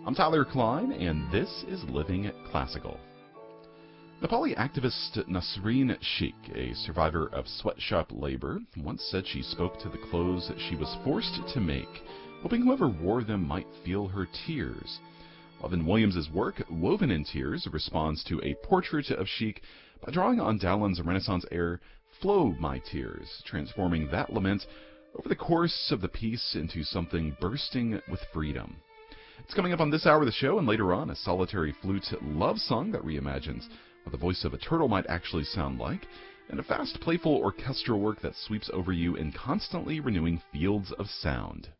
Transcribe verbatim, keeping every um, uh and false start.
I'm Tyler Klein, and this is Living Classical. Nepali activist Nasreen Sheikh, a survivor of sweatshop labor, once said she spoke to the clothes she was forced to make, hoping whoever wore them might feel her tears. Levin Williams' work, Woven in Tears, responds to a portrait of Sheikh by drawing on Dowland's Renaissance-era Flow My Tears, transforming that lament over the course of the piece into something bursting with freedom. It's coming up on this hour of the show, and later on, a solitary flute love song that reimagines what the voice of a turtle might actually sound like, and a fast, playful orchestral work that sweeps over you in constantly renewing fields of sound.